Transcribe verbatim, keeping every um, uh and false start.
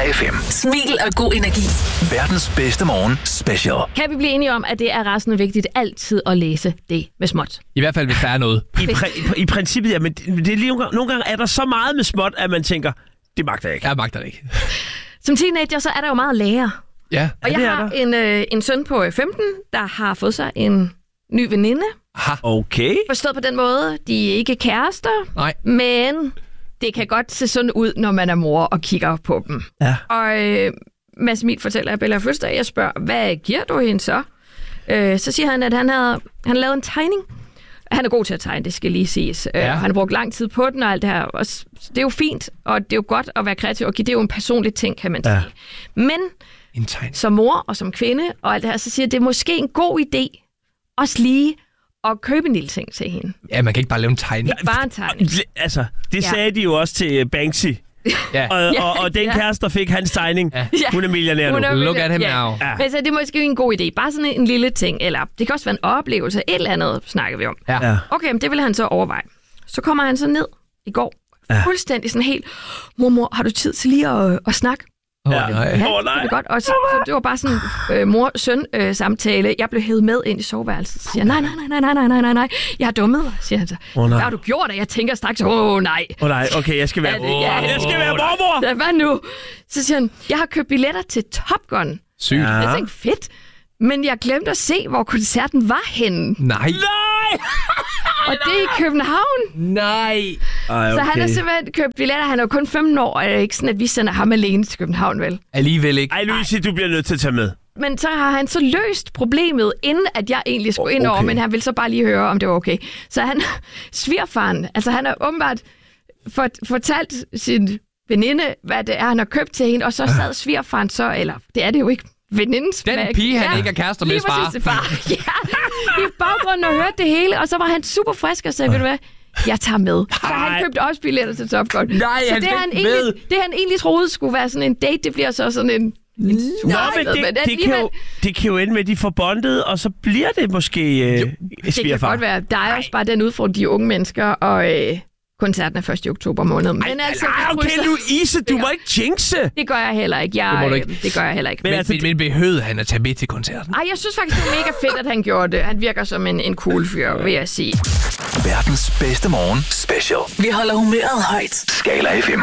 F M. Smil og god energi. Verdens bedste morgen special. Kan vi blive enige om, at det er resten vigtigt altid at læse det med småt? I hvert fald, hvis der er noget. I, præ- i princippet, ja, men det er lige nogle gange, nogle gange er der så meget med småt, at man tænker, det magter jeg ikke. Jeg magter det ikke. Som teenager, så er der jo meget at lære. Ja. Og Ja, jeg det er har der. en, øh, en søn på femten, der har fået sig en ny veninde. Aha. Okay. Forstået på den måde, de er ikke kærester, Nej. men det kan godt se sådan ud, når man er mor og kigger på dem. Ja. Og øh, Mads Emil fortæller, at Bella fødselsdag, jeg spørger, hvad giver du hende så? Øh, så siger han, at han havde han lavet en tegning. Han er god til at tegne, det skal lige siges. Ja. Øh, han har brugt lang tid på den og alt det her. Og det er jo fint, og det er jo godt at være kreativ. Og det er jo en personlig ting, kan man sige. Ja. Men En tegn. som mor og som kvinde og alt det her, så siger jeg, det er måske en god idé også lige at købe en lille ting til hende. Ja, man kan ikke bare lave en tegn. Ikke bare en tegning. Altså, det Ja. sagde de jo også til Banksy. Ja. Og, Ja, og, og den ja. kæreste, der fik hans tegning, Ja. hun er millionær nu. Hun er- Look at him Ja. now. Ja. Men så det er måske en god idé. Bare sådan en lille ting, eller det kan også være en oplevelse. Et eller andet snakker vi om. Ja. Ja. Okay, men det vil han så overveje. Så kommer han så ned i går. Fuldstændig sådan helt, mormor, har du tid til lige at, at snakke? Åh, Ja. nej. Åh, Ja, nej. det er godt. Og så, så det var bare sådan øh, mor-søn-samtale. Jeg blev hævet med ind i soveværelset. Så siger jeg, nej, nej, nej, nej, nej, nej, nej, nej. Jeg har dummet mig, siger han så. Åh, nej. Hvad har du gjort? Og jeg tænker straks, åh oh, nej. Åh oh, nej, okay, jeg skal være, Ja, det- ja. jeg skal være mormor. Så, hvad nu? Så siger han, jeg har købt billetter til Top Gun. Sygt. Ja. Jeg tænkte, fedt. Men jeg glemte at se, hvor koncerten var henne. Nej. Nej! Og det er i København. Nej. Ej, Så han okay. har simpelthen købt billetter. Han er jo kun femten år, og det er ikke sådan, at vi sender ham alene til København, vel? Alligevel ikke. Ej, Louise, du bliver nødt til at tage med. Men så har han så løst problemet, inden at jeg egentlig skulle ind over, Okay. men han ville så bare lige høre, om det var okay. Så han, svigerfaren, altså han har åbenbart fort, fortalt sin veninde, hvad det er, han har købt til hende, og så sad svigerfaren så, eller det er det jo ikke, venindens Den bag- pige, han ikke er kærester med, lige far. præcis, far. Ja, i baggrunden og hørte det hele, og så var han super frisk og sagde, ved du hvad, jeg tager med. Så Nej. han købte også billetter til Top Gun. Nej, så han det, fik han med. egentlig, det han egentlig troede skulle være sådan en date, det bliver så sådan en... en Nå, men det, det, kan jo, det kan jo ende med, at de får bondet, og så bliver det måske øh, Det kan svigerfar. godt være. Der er også bare den udfordring, de unge mennesker, og øh, koncerten er først i oktober måned. Men Ej, altså, ej, vi okay, krydser- Louise, du må ikke jinxe. Det gør jeg heller ikke. Jeg, Det må du ikke. øh, Det gør jeg heller ikke. Men Men, altså, men, men behøvede han at tage med til koncerten? Ej, jeg synes faktisk, det var mega fedt, at han gjorde det. Han virker som en, en cool fyr, vil jeg sige. Verdens bedste morgen special. Vi holder humøret højt. Skala F M.